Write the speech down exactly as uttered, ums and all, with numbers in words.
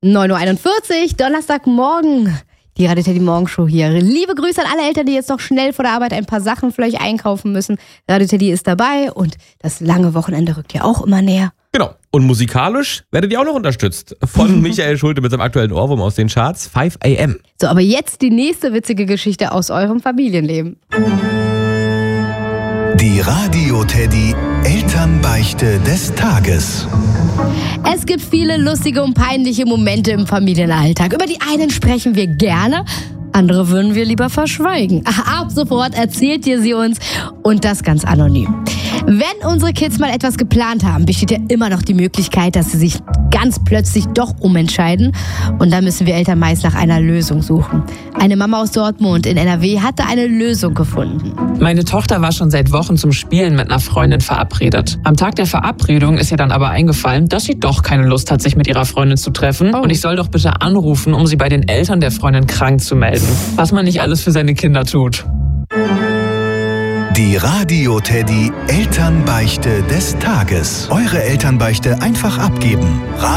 neun Uhr einundvierzig, Donnerstagmorgen. Die Radio Teddy Morgenshow hier. Liebe Grüße an alle Eltern, die jetzt noch schnell vor der Arbeit ein paar Sachen vielleicht einkaufen müssen. Radio Teddy ist dabei und das lange Wochenende rückt ja auch immer näher. Genau. Und musikalisch werdet ihr auch noch unterstützt von Michael Schulte mit seinem aktuellen Ohrwurm aus den Charts, fünf a m. So, aber jetzt die nächste witzige Geschichte aus eurem Familienleben. Die Radio Teddy Elternbeichte des Tages. Es gibt viele lustige und peinliche Momente im Familienalltag. Über die einen sprechen wir gerne, andere würden wir lieber verschweigen. Ab sofort erzählt ihr sie uns und das ganz anonym. Wenn unsere Kids mal etwas geplant haben, besteht ja immer noch die Möglichkeit, dass sie sich ganz plötzlich doch umentscheiden. Und dann müssen wir Eltern meist nach einer Lösung suchen. Eine Mama aus Dortmund in N R W hatte eine Lösung gefunden. Meine Tochter war schon seit Wochen zum Spielen mit einer Freundin verabredet. Am Tag der Verabredung ist ihr dann aber eingefallen, dass sie doch keine Lust hat, sich mit ihrer Freundin zu treffen. Oh. Und ich soll doch bitte anrufen, um sie bei den Eltern der Freundin krank zu melden. Was man nicht alles für seine Kinder tut. Die Radio Teddy Elternbeichte des Tages. Eure Elternbeichte einfach abgeben.